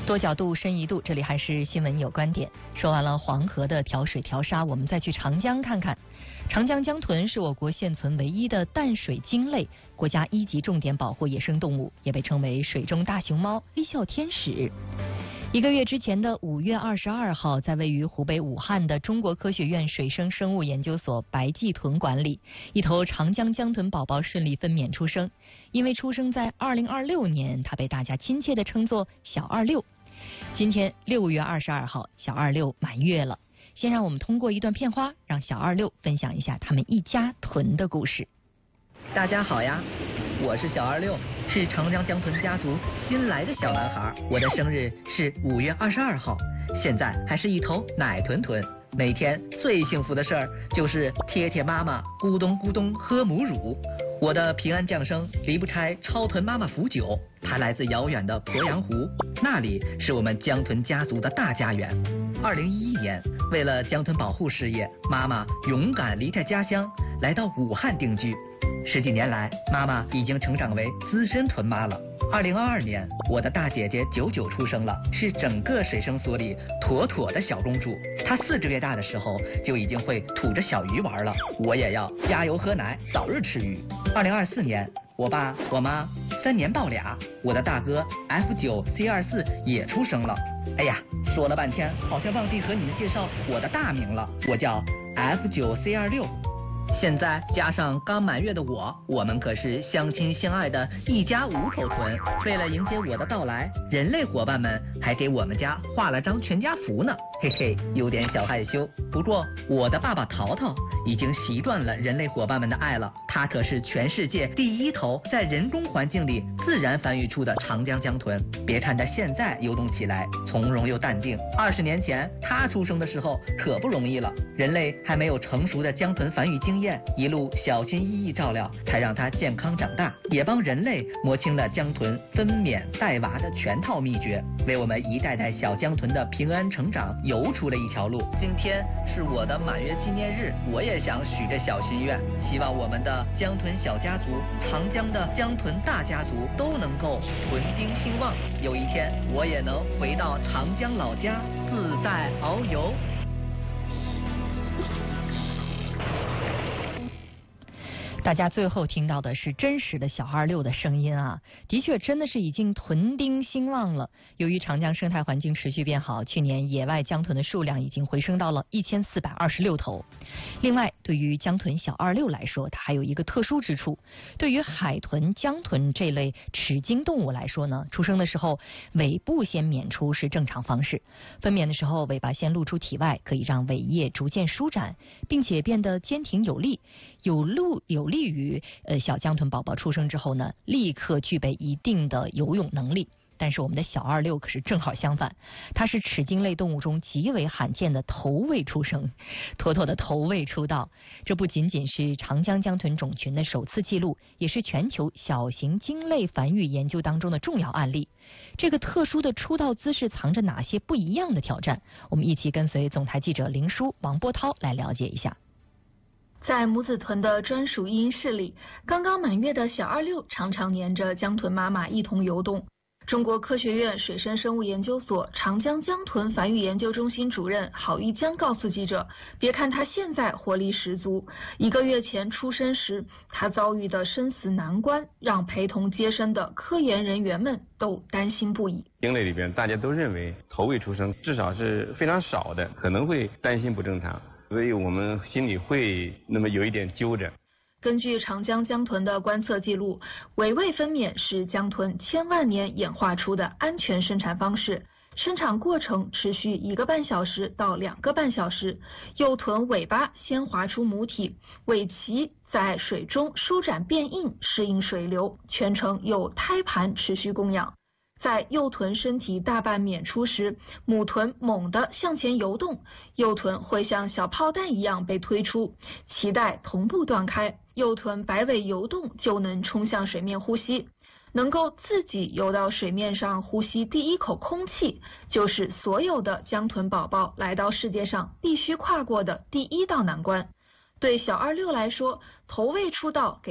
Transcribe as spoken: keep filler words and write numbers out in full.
多角度深一度，这里还是新闻有观点。说完了黄河的调水调沙，我们再去长江看看。长江江豚是我国现存唯一的淡水鲸类，国家一级重点保护野生动物，也被称为水中大熊猫、微笑天使。一个月之前的五月二十二号，在位于湖北武汉的中国科学院水生生物研究所白暨豚馆里，一头长江江豚宝宝顺利分娩出生。因为出生在二零二六年，它被大家亲切地称作小二六。今天六月二十二号，小二六满月了。先让我们通过一段片花，让小二六分享一下他们一家豚的故事。 大家好呀，我是小二六，是长江江豚家族新来的小男孩。我的生日是五月二十二号，现在还是一头奶豚豚。每天最幸福的事儿就是贴贴妈妈咕咚咕咚喝母乳。我的平安降生离不开超豚妈妈福酒，它来自遥远的鄱阳湖，那里是我们江豚家族的大家园。二零一一年，为了江豚保护事业，妈妈勇敢离开家乡，来到武汉定居。十几年来，妈妈已经成长为资深豚妈了。二零二二年，我的大姐姐九九出生了，是整个水生所里妥妥的小公主。她四个月大的时候就已经会吐着小鱼玩了，我也要加油喝奶，早日吃鱼。二零二四年，我爸我妈三年抱俩，我的大哥 F 九 C 二四也出生了。哎呀，说了半天，好像忘记和你们介绍我的大名了，我叫 F 九 C 二六。现在加上刚满月的我，我们可是相亲相爱的一家五口豚。为了迎接我的到来，人类伙伴们还给我们家画了张全家福呢，嘿嘿，有点小害羞。不过我的爸爸淘淘已经习惯了人类伙伴们的爱了，他可是全世界第一头在人工环境里自然繁育出的长江江豚。别看它现在游动起来从容又淡定，二十年前它出生的时候可不容易了，人类还没有成熟的江豚繁育经验，一路小心翼翼照料，才让它健康长大，也帮人类摸清了江豚分娩带娃的全套秘诀，为我们一代代小江豚的平安成长游出了一条路。今天是我的满月纪念日，我也想许个小心愿，希望我们的江豚小家族、长江的江豚大家族都能够豚丁兴旺，有一天我也能回到长江老家自在遨游。 大家最后听到的是真实的小二六的声音啊，的确真的是已经豚丁兴旺了。由于长江生态环境持续变好，去年野外江豚的数量已经回升到了一千四百二十六头。另外，对于江豚小二六来说，它还有一个特殊之处。对于海豚、江豚这类齿鲸动物来说呢，出生的时候尾部先娩出是正常方式，分娩的时候尾巴先露出体外，可以让尾叶逐渐舒展，并且变得坚挺有力，有路有力。利于呃小江豚宝宝出生之后呢，立刻具备一定的游泳能力。但是我们的小二六可是正好相反，它是齿鲸类动物中极为罕见的头位出生，妥妥的头位出道。这不仅仅是长江江豚种群的首次记录，也是全球小型鲸类繁育研究当中的重要案例。这个特殊的出道姿势藏着哪些不一样的挑战？我们一起跟随总台记者林舒、王波涛来了解一下。 在母子豚的专属育婴室里，刚刚满月的小二六常常黏着江豚妈妈一同游动。中国科学院水生生物研究所长江江豚繁育研究中心主任郝玉江告诉记者，别看他现在活力十足，一个月前出生时他遭遇的生死难关，让陪同接生的科研人员们都担心不已。 鲸类里边大家都认为头位出生至少是非常少的，可能会担心不正常，所以我们心里会那么有一点揪着。 根据长江江豚的观测记录，尾位分娩是江豚千万年演化出的安全生产方式，生产过程持续一个半小时到两个半小时。幼豚尾巴先滑出母体，尾鳍在水中舒展变硬，适应水流，全程有胎盘持续供养。在幼豚身体大半娩出时，母豚猛地向前游动，幼豚会像小炮弹一样被推出，脐带同步断开，幼豚摆尾游动就能冲向水面呼吸。能够自己游到水面上呼吸第一口空气，就是所有的江豚宝宝来到世界上必须跨过的第一道难关。对小二六来说，头位出道给